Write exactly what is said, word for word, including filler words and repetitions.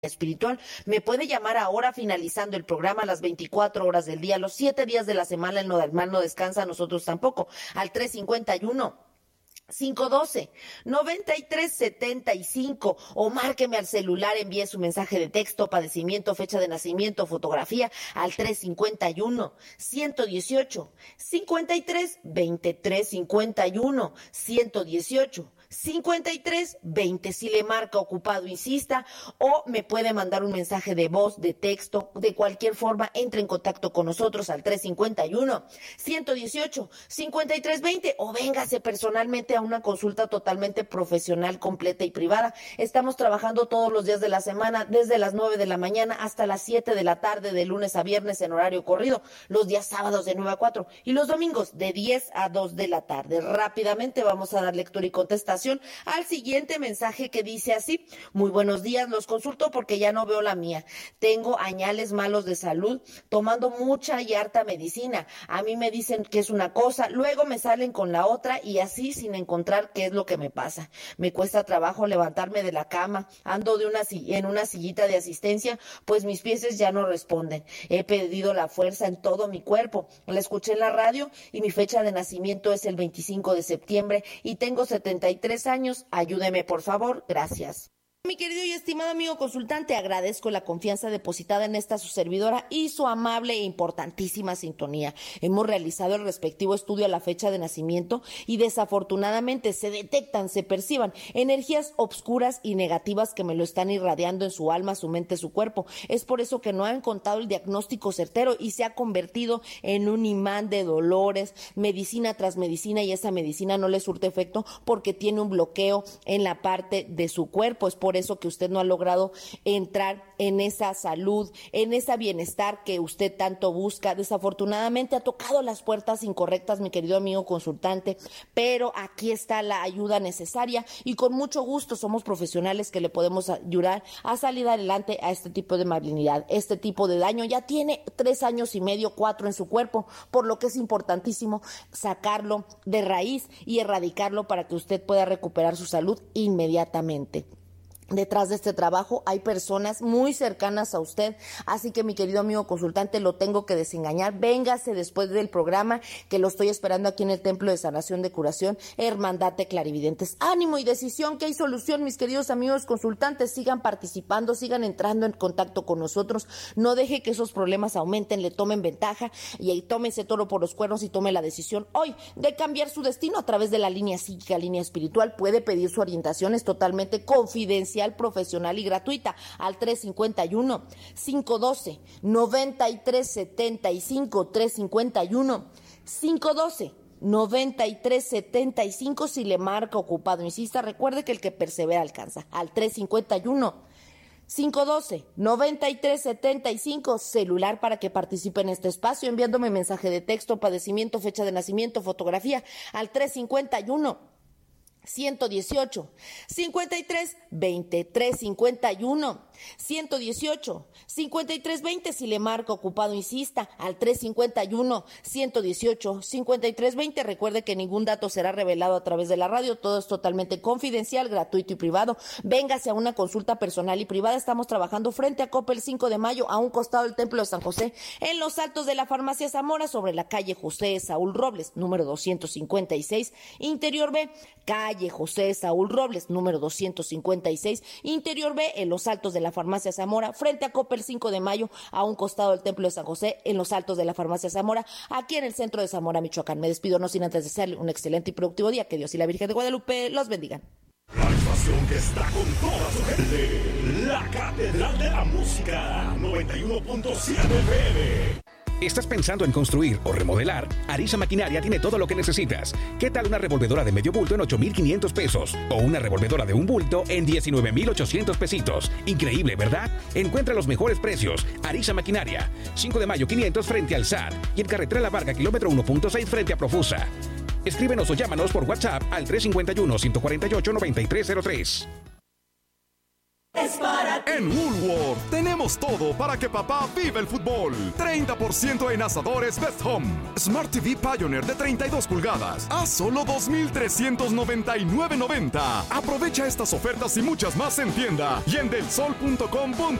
espiritual. Me puede llamar ahora finalizando el programa a las veinticuatro horas del día, los siete días de la semana. El Nodalman no descansa, nosotros tampoco, al tres cincuenta y uno, cinco doce, noventa y tres setenta y cinco, o márqueme al celular, envíe su mensaje de texto, padecimiento, fecha de nacimiento, fotografía al tres cincuenta y uno, ciento dieciocho, cincuenta y tres veintitrés cincuenta y uno, ciento dieciocho, cincuenta y tres veinte. Si le marca ocupado, insista, o me puede mandar un mensaje de voz, de texto, de cualquier forma, entre en contacto con nosotros al tres cincuenta y uno, ciento dieciocho, cincuenta y tres veinte, o véngase personalmente a una consulta totalmente profesional, completa y privada. Estamos trabajando todos los días de la semana, desde las nueve de la mañana hasta las siete de la tarde, de lunes a viernes en horario corrido, los días sábados de nueve a cuatro y los domingos de diez a dos de la tarde. Rápidamente vamos a dar lectura y contestación al siguiente mensaje que dice así: muy buenos días, los consulto porque ya no veo la mía. Tengo añales malos de salud, tomando mucha y harta medicina. A mí me dicen que es una cosa, luego me salen con la otra y así sin encontrar qué es lo que me pasa. Me cuesta trabajo levantarme de la cama, ando de una en una sillita de asistencia, pues mis pies ya no responden. He perdido la fuerza en todo mi cuerpo. La escuché en la radio y mi fecha de nacimiento es el veinticinco de septiembre y tengo setenta y tres años. Ayúdeme, por favor. Gracias. Mi querido y estimado amigo consultante, agradezco la confianza depositada en esta su servidora y su amable e importantísima sintonía. Hemos realizado el respectivo estudio a la fecha de nacimiento y desafortunadamente se detectan, se perciban energías obscuras y negativas que me lo están irradiando en su alma, su mente, su cuerpo. Es por eso que no han encontrado el diagnóstico certero y se ha convertido en un imán de dolores, medicina tras medicina, y esa medicina no le surte efecto porque tiene un bloqueo en la parte de su cuerpo. Es por Por eso que usted no ha logrado entrar en esa salud, en ese bienestar que usted tanto busca. Desafortunadamente ha tocado las puertas incorrectas, mi querido amigo consultante, pero aquí está la ayuda necesaria y con mucho gusto somos profesionales que le podemos ayudar a salir adelante a este tipo de malignidad. Este tipo de daño ya tiene tres años y medio, cuatro en su cuerpo, por lo que es importantísimo sacarlo de raíz y erradicarlo para que usted pueda recuperar su salud inmediatamente. Detrás de este trabajo hay personas muy cercanas a usted, así que mi querido amigo consultante, lo tengo que desengañar. Véngase después del programa, que lo estoy esperando aquí en el Templo de Sanación de Curación, Hermandad de Clarividentes. Ánimo y decisión, que hay solución, mis queridos amigos consultantes. Sigan participando, sigan entrando en contacto con nosotros. No deje que esos problemas aumenten, le tomen ventaja y ahí tómese toro por los cuernos y tome la decisión hoy de cambiar su destino a través de la línea psíquica, línea espiritual. Puede pedir su orientación, es totalmente confidencial, profesional y gratuita al tres cincuenta y uno, cinco doce, noventa y tres setenta y cinco, tres cincuenta y uno, cinco doce, noventa y tres setenta y cinco. Si le marca ocupado, insista, recuerde que el que persevera alcanza, al tres cincuenta y uno, cinco doce, noventa y tres setenta y cinco, celular para que participe en este espacio, enviándome mensaje de texto, padecimiento, fecha de nacimiento, fotografía al tres cincuenta y uno, ciento dieciocho, cincuenta y tres veintitrés cincuenta y uno, ciento dieciocho, cincuenta y tres veinte. Si le marca ocupado, insista, al tres cincuenta y uno, ciento dieciocho, cincuenta y tres veinte. Recuerde que ningún dato será revelado a través de la radio, todo es totalmente confidencial, gratuito y privado. Véngase a una consulta personal y privada. Estamos trabajando frente a Coppel cinco de mayo, a un costado del Templo de San José, en los altos de la Farmacia Zamora, sobre la calle José Saúl Robles, número doscientos cincuenta y seis, Interior B, calle José Saúl Robles, número doscientos cincuenta y seis, Interior B, en los altos de la Farmacia Zamora, frente a Coppel cinco de mayo, a un costado del Templo de San José, en los altos de la Farmacia Zamora, aquí en el centro de Zamora, Michoacán. Me despido no sin antes desearle un excelente y productivo día. Que Dios y la Virgen de Guadalupe los bendigan. La estación que está con toda su gente, la Catedral de la Música, noventa y uno punto siete F M. ¿Estás pensando en construir o remodelar? Arisa Maquinaria tiene todo lo que necesitas. ¿Qué tal una revolvedora de medio bulto en ocho mil quinientos pesos? O una revolvedora de un bulto en diecinueve mil ochocientos pesitos. Increíble, ¿verdad? Encuentra los mejores precios. Arisa Maquinaria. cinco de mayo quinientos frente al S A T. Y en carretera La Varga, kilómetro uno punto seis frente a Profusa. Escríbenos o llámanos por WhatsApp al tres cincuenta y uno, ciento cuarenta y ocho, noventa y tres cero tres. Es para ti. En Woolworth tenemos todo para que papá viva el fútbol. treinta por ciento en asadores Best Home. Smart T V Pioneer de treinta y dos pulgadas a solo dos mil trescientos noventa y nueve noventa. Aprovecha estas ofertas y muchas más en tienda y en del sol punto com.